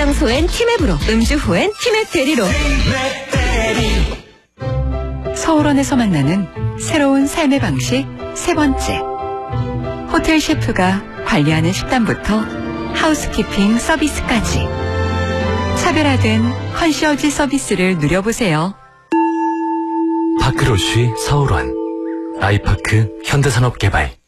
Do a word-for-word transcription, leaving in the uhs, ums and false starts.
장소엔 티맵으로, 음주 후엔 티맵 대리로. 서울원에서 만나는 새로운 삶의 방식 세 번째. 호텔 셰프가 관리하는 식단부터 하우스키핑 서비스까지 차별화된 컨시어지 서비스를 누려보세요. 파크로쉬 서울원, 아이파크 현대산업개발.